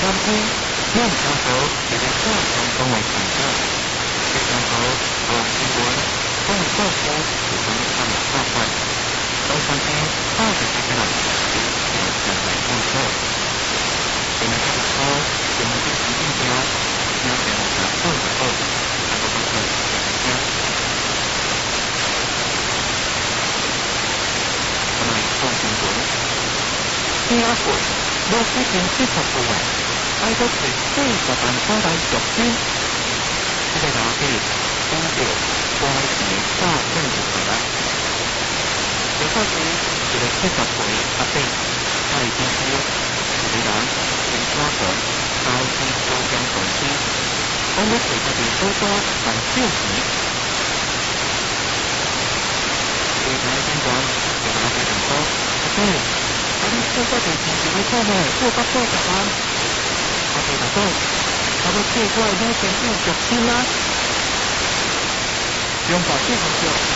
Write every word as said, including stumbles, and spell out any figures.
天，阮朝豪一个做成功的成果，非常好。学新闻，讲故事是怎么看的做法？早餐天到底是怎样？是怎来创作？今日这个书，今日这个目标，要给大家做以后，才不会错大家。我们做新闻，第二回，我之前四十部啊。爱到第四十万块来续签，这个老弟讲到关系大正就好啦。有当时一个七十岁阿伯，他已经是一个人从沙场交通周边公司，讲要陪他哋多多办少钱。对台警官就老弟就讲，阿伯，我哋做嗰条钱是要做咩？做百多十万。我哋就讲，我要借过来买先要续签啦，用保险合约。